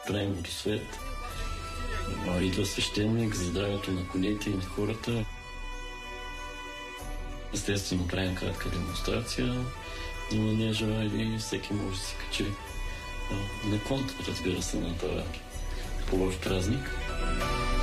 правим водосвет. Идва свещеник за здравето на конете и на хората. Естествено, правим кратка демонстрация на манежа и всеки може да се качи на конт, разбира се, на този хубав празник.